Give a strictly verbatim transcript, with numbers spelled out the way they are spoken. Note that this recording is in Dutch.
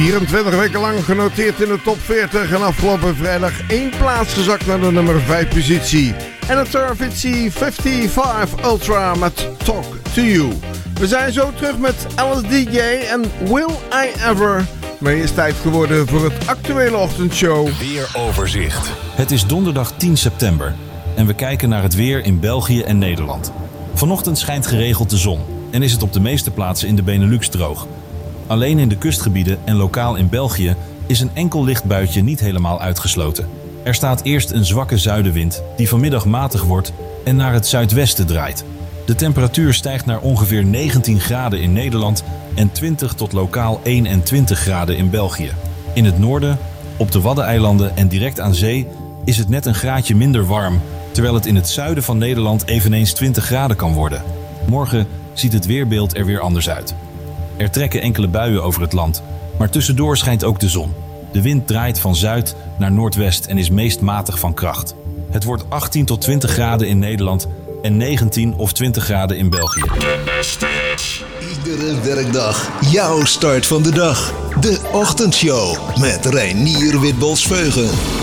vierentwintig weken lang genoteerd in de top veertig en afgelopen vrijdag één plaats gezakt naar de nummer vijf positie. En het Avicii vijfenvijftig Ultra met Talk to You. We zijn zo terug met Alice D J en Will I Ever. Maar het is tijd geworden voor het actuele ochtendshow. Weeroverzicht. Het is donderdag tien september en we kijken naar het weer in België en Nederland. Vanochtend schijnt geregeld de zon en is het op de meeste plaatsen in de Benelux droog. Alleen in de kustgebieden en lokaal in België is een enkel licht buitje niet helemaal uitgesloten. Er staat eerst een zwakke zuidenwind die vanmiddag matig wordt en naar het zuidwesten draait. De temperatuur stijgt naar ongeveer negentien graden in Nederland en twintig tot lokaal eenentwintig graden in België. In het noorden, op de Waddeneilanden en direct aan zee is het net een graadje minder warm, terwijl het in het zuiden van Nederland eveneens twintig graden kan worden. Morgen ziet het weerbeeld er weer anders uit. Er trekken enkele buien over het land, maar tussendoor schijnt ook de zon. De wind draait van zuid naar noordwest en is meest matig van kracht. Het wordt achttien tot twintig graden in Nederland en negentien of twintig graden in België. Iedere werkdag jouw start van de dag. De Ochtendshow met Reinier Witbols-Veugen.